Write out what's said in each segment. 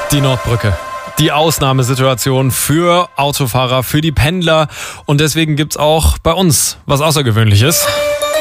Die Nordbrücke. Die Ausnahmesituation für Autofahrer, für die Pendler. Und deswegen gibt's auch bei uns was Außergewöhnliches.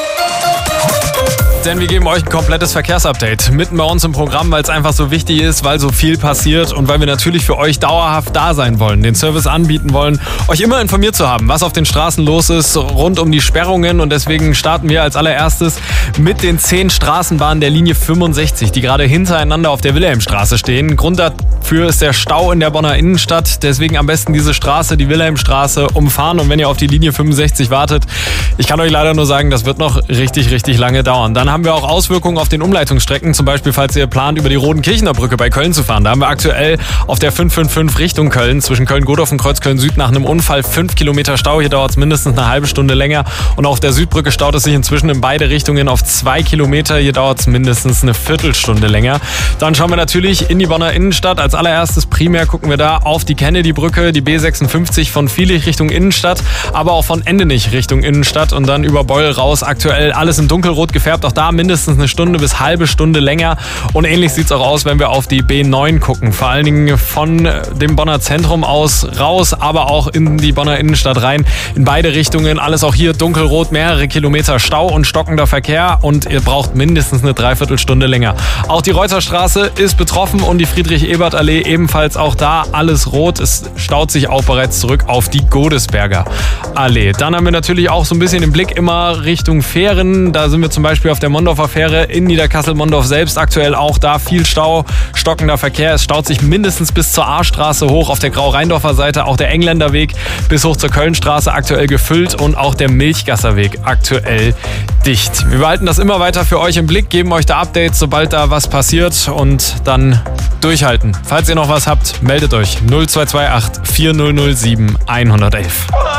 Denn wir geben euch ein komplettes Verkehrsupdate mitten bei uns im Programm, weil es einfach so wichtig ist, weil so viel passiert und weil wir natürlich für euch dauerhaft da sein wollen, den Service anbieten wollen, euch immer informiert zu haben, was auf den Straßen los ist, rund um die Sperrungen. Und deswegen starten wir als allererstes mit den 10 Straßenbahnen der Linie 65, die gerade hintereinander auf der Wilhelmstraße stehen. Grund dafür ist der Stau in der Bonner Innenstadt. Deswegen am besten diese Straße, die Wilhelmstraße, umfahren. Und wenn ihr auf die Linie 65 wartet, ich kann euch leider nur sagen, das wird noch richtig, richtig lange dauern. Dann haben wir auch Auswirkungen auf den Umleitungsstrecken, zum Beispiel falls ihr plant, über die Rodenkirchener Brücke bei Köln zu fahren. Da haben wir aktuell auf der 555 Richtung Köln, zwischen Köln-Godorf und Kreuzköln-Süd nach einem Unfall 5 Kilometer Stau. Hier dauert es mindestens eine halbe Stunde länger. Und auf der Südbrücke staut es sich inzwischen in beide Richtungen auf 2 Kilometer. Hier dauert es mindestens eine Viertelstunde länger. Dann schauen wir natürlich in die Bonner Innenstadt. Als allererstes primär gucken wir da auf die Kennedy-Brücke, die B56 von Vielig Richtung Innenstadt, aber auch von Endenich Richtung Innenstadt und dann über Beul raus. Aktuell alles in dunkelrot gefärbt. Auch da mindestens eine Stunde bis halbe Stunde länger. Und ähnlich sieht es auch aus, wenn wir auf die B9 gucken. Vor allen Dingen von dem Bonner Zentrum aus raus, aber auch in die Bonner Innenstadt rein. In beide Richtungen. Alles auch hier dunkelrot, mehrere Kilometer Stau und stockender Verkehr. Und ihr braucht mindestens eine Dreiviertelstunde länger. Auch die Reuterstraße ist betroffen und die Friedrich-Ebert-Allee ebenfalls auch da. Alles rot. Es staut sich auch bereits zurück auf die Godesberger Allee. Dann haben wir natürlich auch so ein bisschen den Blick immer Richtung Fähren. Da sind wir zum Beispiel auf der Mondorfer Fähre in Niederkassel-Mondorf selbst. Aktuell auch da viel Stau, stockender Verkehr. Es staut sich mindestens bis zur Aarstraße hoch. Auf der Grau-Rheindorfer Seite auch der Engländerweg bis hoch zur Kölnstraße aktuell gefüllt und auch der Milchgasserweg aktuell dicht. Wir behalten das immer weiter für euch im Blick, geben euch da Updates, sobald da was passiert und dann durchhalten. Falls ihr noch was habt, meldet euch 0228 4007 111.